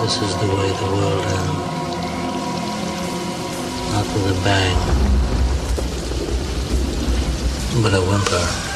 This is the way the world ends. Not with a bang, but a whimper.